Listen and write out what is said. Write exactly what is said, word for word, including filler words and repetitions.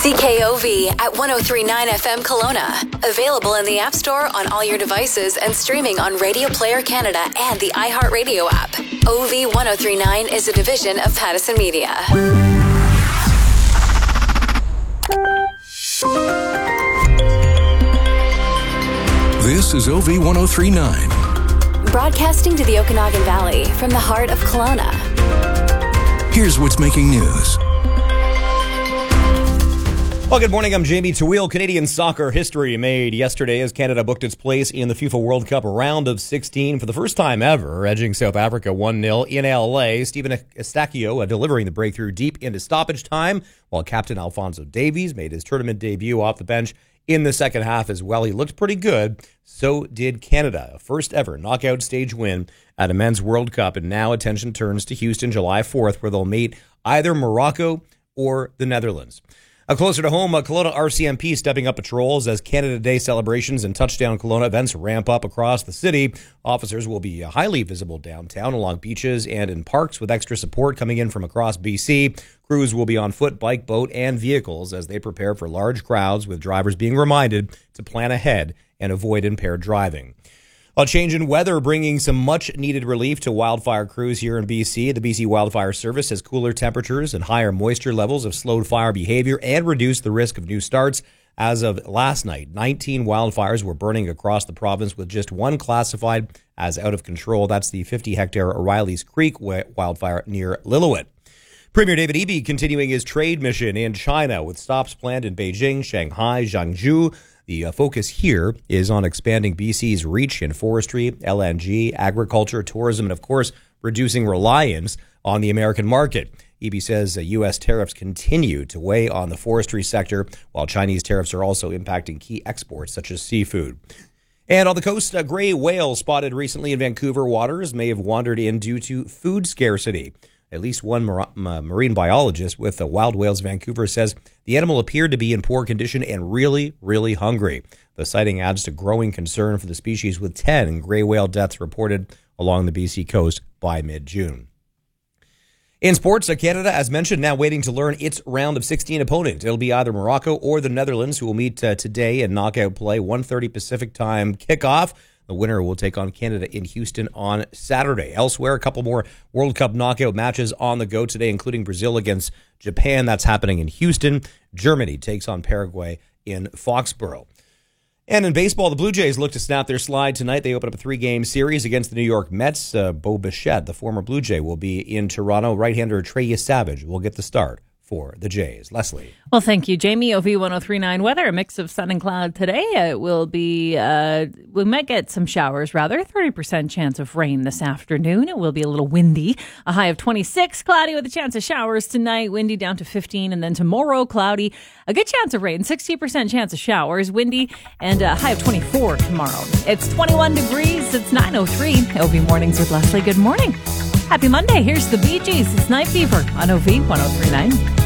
C K O V at one oh three point nine F M Kelowna. Available in the App Store on all your devices and streaming on Radio Player Canada and the iHeartRadio app. O V one oh three point nine is a division of Pattison Media. This is O V one oh three point nine. Broadcasting to the Okanagan Valley from the heart of Kelowna. Here's what's making news. Well, good morning. I'm Jamie Tawil. Canadian soccer history made yesterday as Canada booked its place in the FIFA World Cup round of sixteen for the first time ever, edging South Africa one nil in L A. Stephen Eustáquio uh, delivering the breakthrough deep into stoppage time, while captain Alphonso Davies made his tournament debut off the bench in the second half as well. He looked pretty good. So did Canada, a first ever knockout stage win at a men's World Cup. And now attention turns to Houston July fourth, where they'll meet either Morocco or the Netherlands. Uh, closer to home, uh, Kelowna R C M P stepping up patrols as Canada Day celebrations and Touchdown Kelowna events ramp up across the city. Officers will be uh, highly visible downtown, along beaches, and in parks, with extra support coming in from across B C. Crews will be on foot, bike, boat, and vehicles as they prepare for large crowds, with drivers being reminded to plan ahead and avoid impaired driving. A change in weather bringing some much-needed relief to wildfire crews here in B C. The B C Wildfire Service says cooler temperatures and higher moisture levels have slowed fire behavior and reduced the risk of new starts. As of last night, nineteen wildfires were burning across the province, with just one classified as out of control. That's the fifty-hectare O'Reilly's Creek wildfire near Lillooet. Premier David Eby continuing his trade mission in China, with stops planned in Beijing, Shanghai, Zhangzhou. The uh, focus here is on expanding B C's reach in forestry, L N G, agriculture, tourism, and, of course, reducing reliance on the American market. Eby says uh, U S tariffs continue to weigh on the forestry sector, while Chinese tariffs are also impacting key exports such as seafood. And on the coast, a gray whale spotted recently in Vancouver waters may have wandered in due to food scarcity. At least one mar- marine biologist with the Wild Whales Vancouver says the animal appeared to be in poor condition and really, really hungry. The sighting adds to growing concern for the species, with ten gray whale deaths reported along the B C coast by mid-June. In sports, Canada, as mentioned, now waiting to learn its round of sixteen opponent. It'll be either Morocco or the Netherlands, who will meet uh, today in knockout play, one thirty Pacific time kickoff. The winner will take on Canada in Houston on Saturday. Elsewhere, a couple more World Cup knockout matches on the go today, including Brazil against Japan. That's happening in Houston. Germany takes on Paraguay in Foxborough. And in baseball, the Blue Jays look to snap their slide tonight. They open up a three-game series against the New York Mets. Uh, Bo Bichette, the former Blue Jay, will be in Toronto. Right-hander Trey Savage will get the start for the Jays. Leslie. Well, thank you, Jamie. O V one oh three point nine weather, a mix of sun and cloud today. It will be, uh, we might get some showers, rather. thirty percent chance of rain this afternoon. It will be a little windy. A high of twenty-six, cloudy with a chance of showers tonight. Windy down to fifteen, and then tomorrow, cloudy. A good chance of rain, sixty percent chance of showers, windy, and a high of twenty-four tomorrow. It's twenty-one degrees. It's nine oh three. O V Mornings with Leslie. Good morning. Happy Monday. Here's the Bee Gees. It's Night Fever on O V one oh three point nine.